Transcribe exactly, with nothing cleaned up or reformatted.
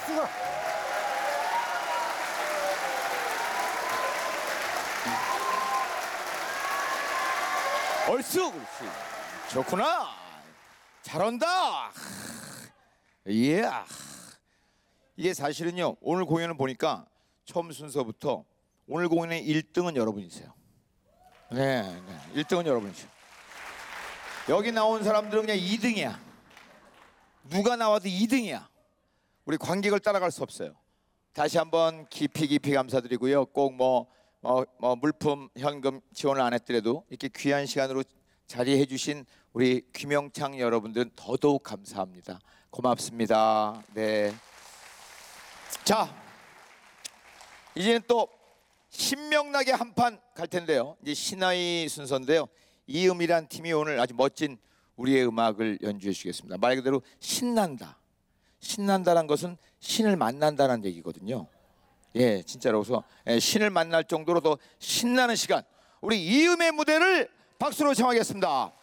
수가. 얼쑤 그렇지. 좋구나. 잘한다. 예. 이게 사실은요, 오늘 공연을 보니까 처음 순서부터 오늘 공연의 일 등은 여러분이세요. 네, 네. 일 등은 여러분이죠. 여기 나온 사람들은 그냥 이 등이야. 누가 나와도 이 등이야. 우리 관객을 따라갈 수 없어요. 다시 한번 깊이 깊이 감사드리고요. 꼭 뭐 뭐, 뭐 물품 현금 지원을 안 했더라도 이렇게 귀한 시간으로 자리해 주신 우리 귀명창 여러분들은 더더욱 감사합니다. 고맙습니다. 네. 자, 이제는 또 신명나게 한판 갈 텐데요. 이제 신하의 순서인데요. 이음이란 팀이 오늘 아주 멋진 우리의 음악을 연주해 주시겠습니다. 말 그대로 신난다. 신난다는 것은 신을 만난다는 얘기거든요. 예, 진짜로. 그래서 신을 만날 정도로 더 신나는 시간, 우리 이음의 무대를 박수로 청하겠습니다.